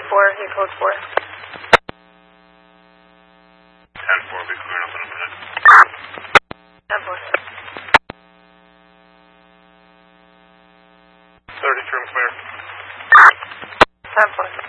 you code 4. 10-4, be clearing up in a minute. 10-4. 30 trim clear. 10-4.